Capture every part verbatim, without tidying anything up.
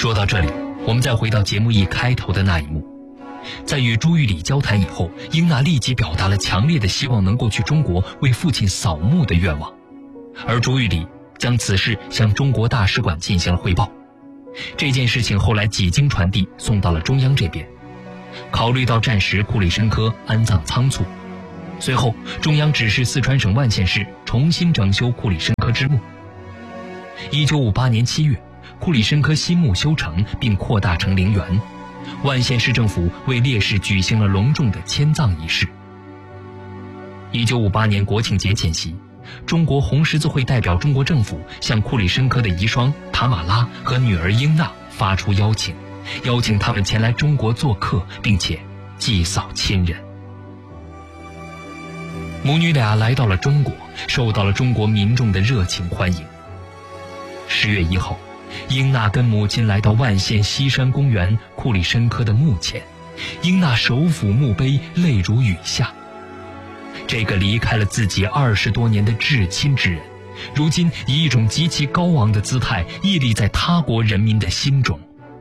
说到这里，我们再回到节目一开头的那一幕。在与朱玉礼交谈以后，英娜立即表达了强烈的希望能够去中国为父亲扫墓的愿望，而朱玉礼将此事向中国大使馆进行了汇报。这件事情后来几经传递，送到了中央这边。考虑到战时库里申科安葬仓促，随后中央指示四川省万县市重新整修库里申科之墓。一九五八年七月，库里申科新墓修成并扩大成陵园，万县市政府为烈士举行了隆重的迁葬仪式。一九五八年国庆节前夕，中国红十字会代表中国政府向库里申科的遗孀塔马拉和女儿英娜发出邀请，邀请他们前来中国做客，并且祭扫亲人。母女俩来到了中国，受到了中国民众的热情欢迎。十月一号，英娜跟母亲来到万县西山公园库里申科的墓前，英娜手抚墓碑，泪如雨下。这个离开了自己二十多年的至亲之人，如今以一种极其高昂的姿态屹立在他国人民的心中。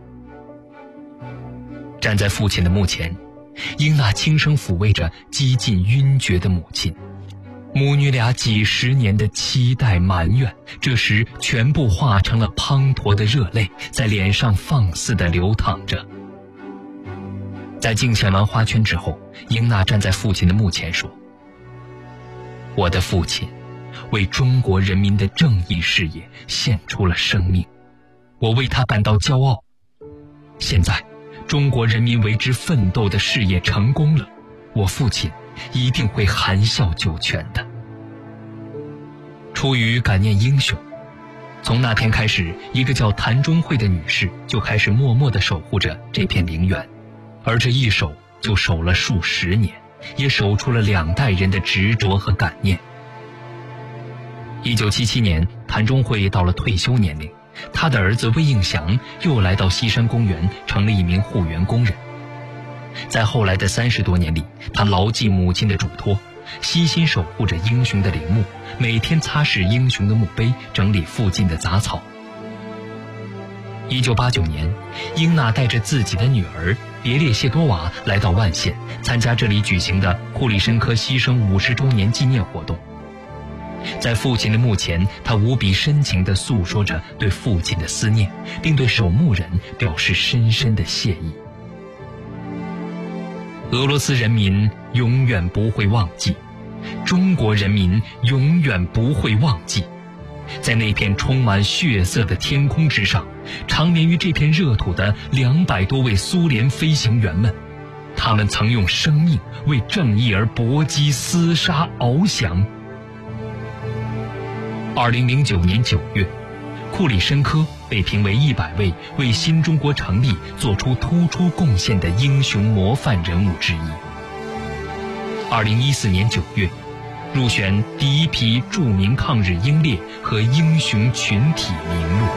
站在父亲的墓前，英娜轻声抚慰着几近晕厥的母亲，母女俩几十年的期待埋怨，这时全部化成了滂沱的热泪，在脸上放肆地流淌着。在敬献完花圈之后，英娜站在父亲的墓前说：我的父亲为中国人民的正义事业献出了生命，我为他感到骄傲。现在中国人民为之奋斗的事业成功了，我父亲一定会含笑九泉的。出于感念英雄，从那天开始，一个叫谭中慧的女士就开始默默地守护着这片陵园，而这一守就守了数十年，也守出了两代人的执着和感念。一九七七年，谭中慧到了退休年龄，他的儿子魏应祥又来到西山公园，成了一名护园工人。在后来的三十多年里，他牢记母亲的嘱托，悉心守护着英雄的陵墓，每天擦拭英雄的墓碑，整理附近的杂草。一九八九年，英娜带着自己的女儿别列谢多娃来到万县，参加这里举行的库里申科牺牲五十周年纪念活动。在父亲的墓前，他无比深情地诉说着对父亲的思念，并对守墓人表示深深的谢意。俄罗斯人民永远不会忘记，中国人民永远不会忘记，在那片充满血色的天空之上，长眠于这片热土的两百多位苏联飞行员们，他们曾用生命为正义而搏击、厮杀、翱翔。二零零九年九月，库里申科被评为一百位为新中国成立做出突出贡献的英雄模范人物之一。二零一四年九月，入选第一批著名抗日英烈和英雄群体名录。